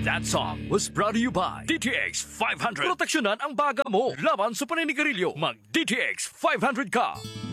That song was brought to you by DTX 500. Proteksyonan ang baga mo laban sa paninigarilyo. Mag DTX 500 ka.